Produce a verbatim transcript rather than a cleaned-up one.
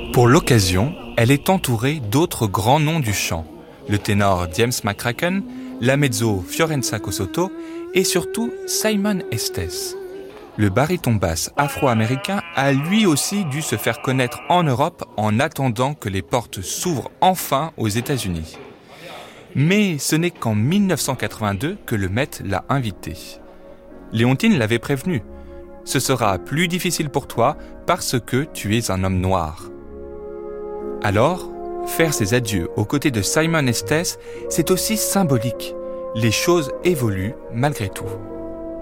Pour l'occasion, elle est entourée d'autres grands noms du chant, le ténor James McCracken, la mezzo Fiorenza Cosotto et surtout Simon Estes. Le baryton basse afro-américain a lui aussi dû se faire connaître en Europe en attendant que les portes s'ouvrent enfin aux États-Unis. Mais ce n'est qu'en dix-neuf cent quatre-vingt-deux que le Met l'a invité. Léontine l'avait prévenu. Ce sera plus difficile pour toi parce que tu es un homme noir. Alors, faire ses adieux aux côtés de Simon Estes, c'est aussi symbolique. Les choses évoluent malgré tout.